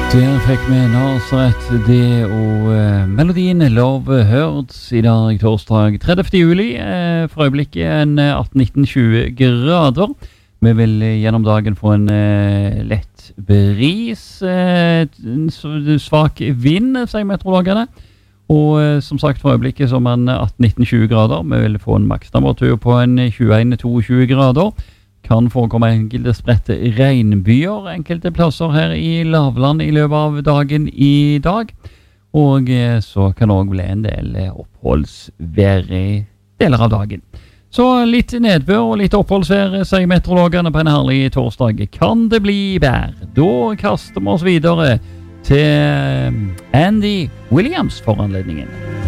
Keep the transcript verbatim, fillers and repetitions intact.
Der fikk vi Nazaret det og uh, melodien Love Hurts i dag torsdag tredivte juli. Uh, for øyeblikket en uh, atten nitten tjue grader. Vi vil uh, gjennom dagen få en uh, lett bris, uh, svak vind, sier meteorologene. Og uh, som sagt for øyeblikket som en atten nitten tjue grader. Vi vil få en makstemperatur på en tjueen til tjueto grader. Kan forekomme enkelte spredte regnbyer enkelte plasser her i lavland i løpet av dagen i dag. Og så kan det også bli en del oppholdsvær i deler av dagen. Så litt nedbør og litt oppholdsvær, sier meteorologene på en herlig torsdag. Kan det bli vær? Da kaster vi oss videre til Andy Williams for anledningen.